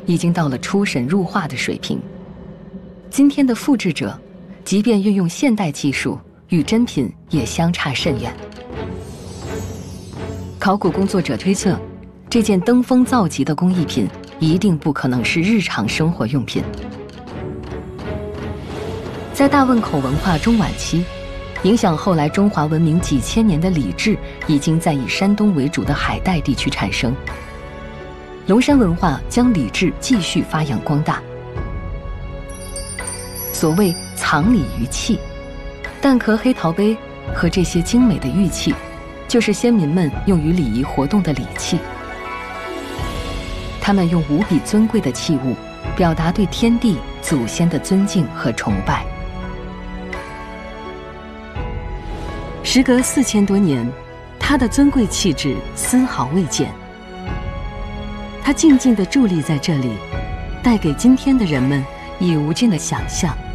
已经到了出神入化的水平。今天的复制者，即便运用现代技术，与真品也相差甚远。考古工作者推测，这件登峰造极的工艺品一定不可能是日常生活用品。在大汶口文化中晚期，影响后来中华文明几千年的礼制，已经在以山东为主的海带地区产生。龙山文化将礼制继续发扬光大。所谓藏礼于器，蛋壳黑陶杯和这些精美的玉器，就是先民们用于礼仪活动的礼器。他们用无比尊贵的器物，表达对天地祖先的尊敬和崇拜。时隔4000多年，它的尊贵气质丝毫未减。它静静地伫立在这里，带给今天的人们以无尽的想象